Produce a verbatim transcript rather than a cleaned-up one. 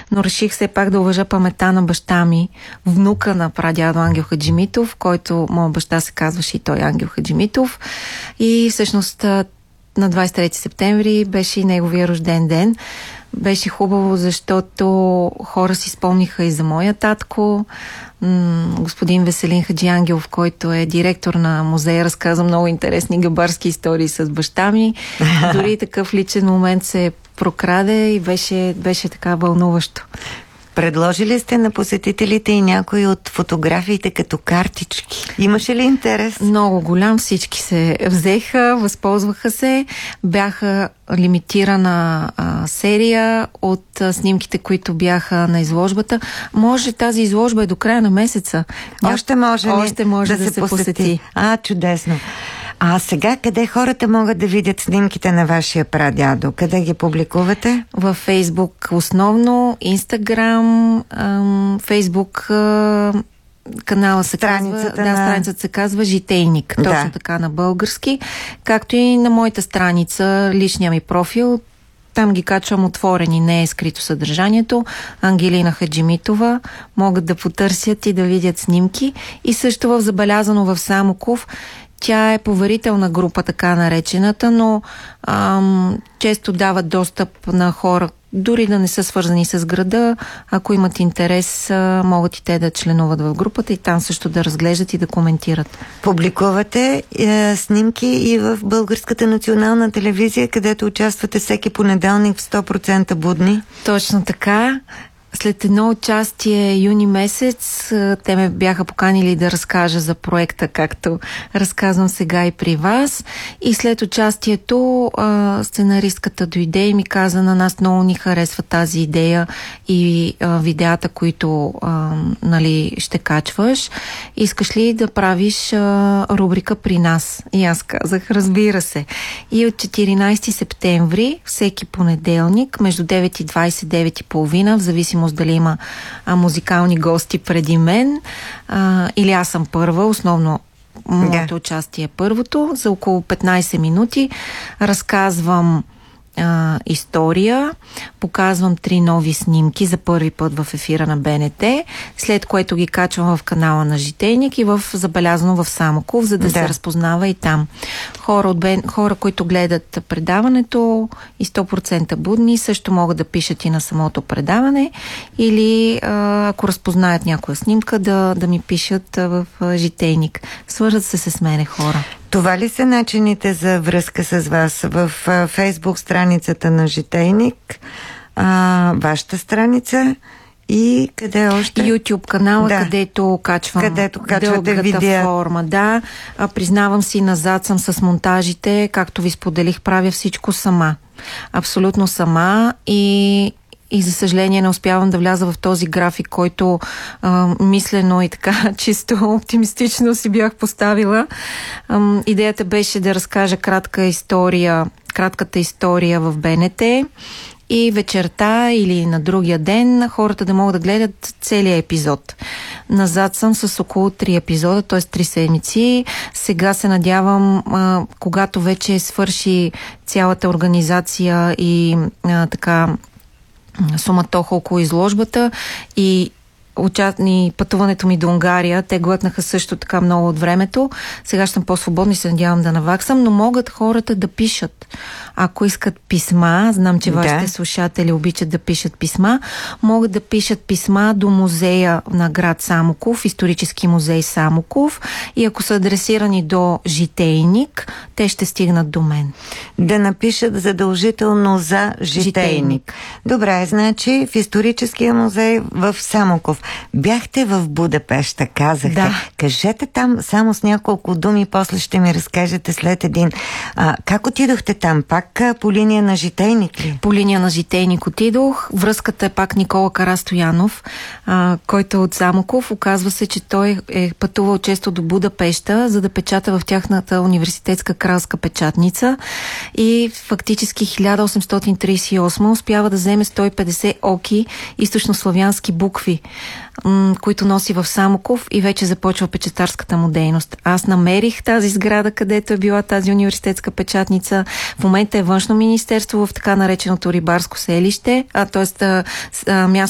но реших все пак да уважа паметта на баща ми, внука на прадядо Ангел Хаджимитов, който моят баща се казваше и той Ангел Хаджимитов. И всъщност на двадесет и трети септември беше и неговия рожден ден. Беше хубаво, защото хора си спомниха и за моя татко, господин Веселин Хаджиангелов, който е директор на музея, разказа много интересни габарски истории с баща ми. Дори такъв личен момент се прокраде и беше, беше така вълнуващо. Предложили сте на посетителите и някои от фотографиите като картички? Имаше ли интерес? Много голям. Всички се взеха, възползваха се. Бяха лимитирана а, серия от а, снимките, които бяха на изложбата. Може тази изложба е до края на месеца. Още може, Още може да, да се, се посети. посети. А, чудесно. А сега къде хората могат да видят снимките на вашия прадядо? Къде ги публикувате? Във Фейсбук основно, Инстаграм, Фейсбук канала се страницата казва, на... да, страницата се казва Житейник, да. точно така на български, както и на моята страница, личния ми профил. Там ги качвам отворени, не е скрито съдържанието. Ангелина Хаджимитова, могат да потърсят и да видят снимки. И също в Забелязано в Самоков. Тя е поверителна група, така наречената, но ам, често дават достъп на хора, дори да не са свързани с града. Ако имат интерес, а, могат и те да членуват в групата и там също да разглеждат и да коментират. Публикувате е, снимки и в Българската национална телевизия, където участвате всеки понеделник в сто процента будни. Точно така. След едно участие юни месец, те ме бяха поканили да разкажа за проекта, както разказвам сега и при вас. И след участието сценаристката дойде и ми каза: на нас много ни харесва тази идея и видеята, които нали, ще качваш. Искаш ли да правиш рубрика при нас? И аз казах: разбира се. И от четиринадесети септември, всеки понеделник, между девет и двадесет, девет и половина, в зависимост дали има а, музикални гости преди мен а, или аз съм първа, основно моето yeah. участие е първото, за около петнадесет минути разказвам а, история, показвам три нови снимки за първи път в ефира на БНТ, след което ги качвам в канала на Житейник и в Забелязано в Самоков, за да yeah. се разпознава и там. Хора, от Бен... Хора, които гледат предаването и сто процента будни, също могат да пишат и на самото предаване или а, ако разпознаят някоя снимка, да, да ми пишат а, в а, Житейник. Свързват се с мене хора. Това ли са начините за връзка с вас? В а, Фейсбук страницата на Житейник, а, вашата страница и къде още? YouTube канала, да. където качвам където качвате видео. Форма, да. А, признавам си, назад съм с монтажите, както ви споделих, правя всичко сама. Абсолютно сама и И за съжаление не успявам да вляза в този график, който а, мислено и така чисто оптимистично си бях поставила. А, идеята беше да разкажа кратка история, кратката история в БНТ и вечерта или на другия ден хората да могат да гледат целия епизод. Назад съм с около три епизода, т.е. три седмици. Сега се надявам, а, когато вече свърши цялата организация и а, така суматоха около изложбата и и пътуването ми до Унгария, те глътнаха също така много от времето. Сега ще съм по-свободна и се надявам да наваксам, но могат хората да пишат. Ако искат писма, знам, че да. вашите слушатели обичат да пишат писма, могат да пишат писма до музея на град Самоков, исторически музей Самоков, и ако са адресирани до Житейник, те ще стигнат до мен. Да напишат задължително за Житейник. Житейник. Добре, значи в историческия музей в Самоков. Бяхте в Будапеща, казахте. Да. Кажете там само с няколко думи, после ще ми разкажете след един. А, как отидохте там? Пак по линия на Житейник ли? По линия на Житейник отидох. Връзката е пак Никола Карастоянов, а, който е от Самоков. Оказва се, че той е пътувал често до Будапеща, за да печата в тяхната университетска кралска печатница и фактически хиляда осемстотин тридесет и осма успява да вземе сто и петдесет оки източнославянски букви, които носи в Самоков, и вече започва печатарската му дейност. Аз намерих тази сграда, където е била тази университетска печатница. В момента е външно министерство в така нареченото рибарско селище, а т.е. място